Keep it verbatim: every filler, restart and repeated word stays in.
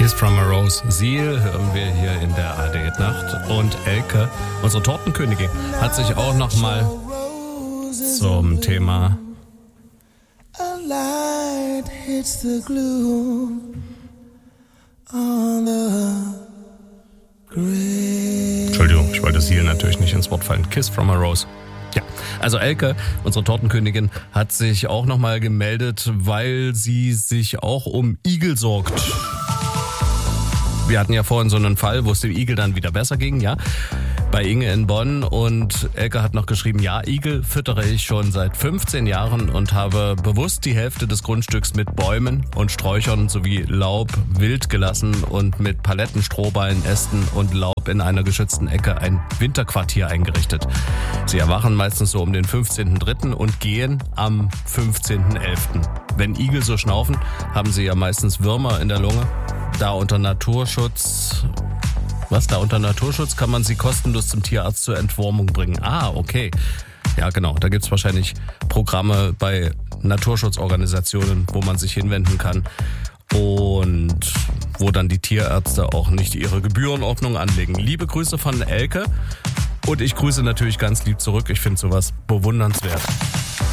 Kiss from a Rose. Sie hören wir hier in der A R D-Nacht. Und Elke, unsere Tortenkönigin, hat sich auch nochmal zum Thema A light hits the glue on the grave. Entschuldigung, ich wollte Sie hier natürlich nicht ins Wort fallen. Kiss from a Rose. Ja, also Elke, unsere Tortenkönigin, hat sich auch nochmal gemeldet, weil sie sich auch um Igel sorgt. Wir hatten ja vorhin so einen Fall, wo es dem Igel dann wieder besser ging, ja, bei Inge in Bonn. Und Elke hat noch geschrieben, ja, Igel füttere ich schon seit fünfzehn Jahren und habe bewusst die Hälfte des Grundstücks mit Bäumen und Sträuchern sowie Laub wild gelassen und mit Paletten, Strohballen, Ästen und Laub in einer geschützten Ecke ein Winterquartier eingerichtet. Sie erwachen meistens so um den fünfzehnten dritten und gehen am fünfzehnten elften Wenn Igel so schnaufen, haben sie ja meistens Würmer in der Lunge. Da unter Naturschutz, was, da unter Naturschutz kann man sie kostenlos zum Tierarzt zur Entwurmung bringen. Ah, okay. Ja, genau, da gibt's wahrscheinlich Programme bei Naturschutzorganisationen, wo man sich hinwenden kann und wo dann die Tierärzte auch nicht ihre Gebührenordnung anlegen. Liebe Grüße von Elke und ich grüße natürlich ganz lieb zurück. Ich finde sowas bewundernswert.